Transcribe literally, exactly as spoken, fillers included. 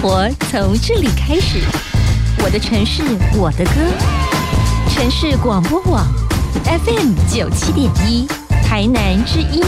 活从这里开始，我的城市，我的歌。城市广播网 F M 九七点一，台南之音。